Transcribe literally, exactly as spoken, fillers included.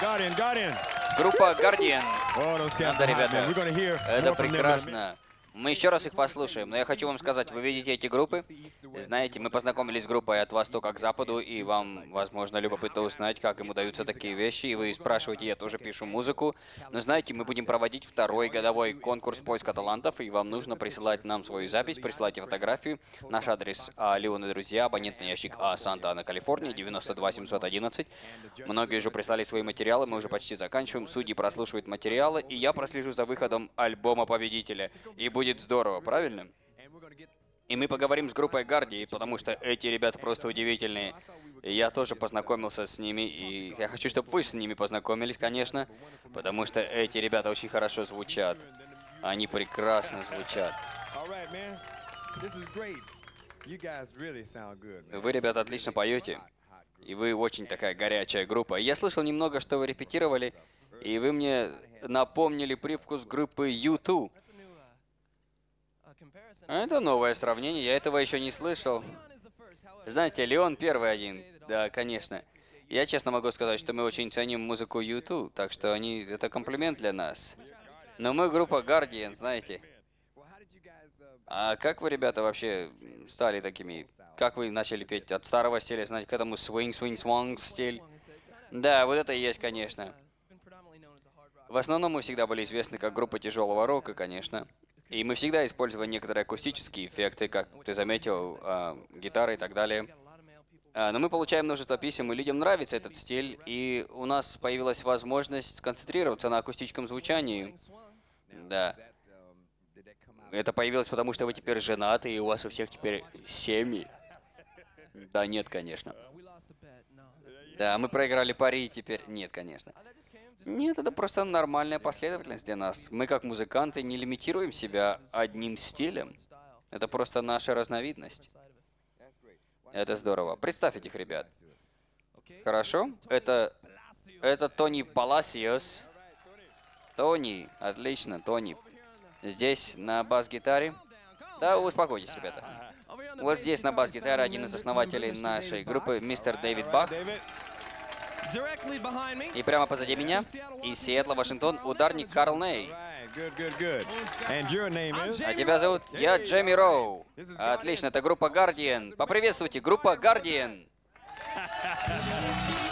Группа Guardian. Надо, ребята, это прекрасно. Мы еще раз их послушаем, но я хочу вам сказать, вы видите эти группы? Знаете, мы познакомились с группой «От Востока к Западу», и вам, возможно, любопытно узнать, как им удаются такие вещи, и вы спрашиваете, я тоже пишу музыку. Но знаете, мы будем проводить второй годовой конкурс поиска талантов, и вам нужно присылать нам свою запись, присылайте фотографию. Наш адрес а, Леон и друзья, абонентный ящик А, Санта-Ана, Калифорния, девяносто два семьсот одиннадцать. Многие уже прислали свои материалы, мы уже почти заканчиваем, судьи прослушивают материалы, и я прослежу за выходом альбома победителя. И будет Будет здорово, правильно? И мы поговорим с группой Guardian, потому что эти ребята просто удивительные. И я тоже познакомился с ними, и я хочу, чтобы вы с ними познакомились, конечно, потому что эти ребята очень хорошо звучат. Они прекрасно звучат. Вы, ребята, отлично поете, и вы очень такая горячая группа. Я слышал немного, что вы репетировали, и вы мне напомнили привкус группы ю ту. Это новое сравнение, я этого еще не слышал. Знаете, Леон первый один. Да, конечно. Я честно могу сказать, что мы очень ценим музыку ю ту, так что они это комплимент для нас. Но мы группа Guardian, знаете. А как вы, ребята, вообще стали такими? Как вы начали петь от старого стиля, знаете, к этому swing, swing, swang стиль? Да, вот это и есть, конечно. В основном мы всегда были известны как группа тяжелого рока, конечно. И мы всегда использовали некоторые акустические эффекты, как ты заметил, э, гитары и так далее. Э, но мы получаем множество писем, и людям нравится этот стиль, и у нас появилась возможность сконцентрироваться на акустическом звучании. Да. Это появилось потому, что вы теперь женаты, и у вас у всех теперь семьи. Да нет, конечно. Да, мы проиграли пари, и теперь... Нет, конечно. Нет, это просто нормальная последовательность для нас. Мы, как музыканты, не лимитируем себя одним стилем. Это просто наша разновидность. Это здорово. Представь этих ребят. Хорошо? Это... Это Тони Паласиос. Тони. Отлично, Тони. Здесь на бас-гитаре. Да, успокойтесь, ребята. Вот здесь на бас-гитаре один из основателей нашей группы, мистер Дэвид Бах. И прямо позади меня, из Сиэтла, Вашингтон, ударник Карл Ней. А тебя зовут? Я Джейми Роу. Отлично, это группа Guardian. Поприветствуйте, группа Guardian.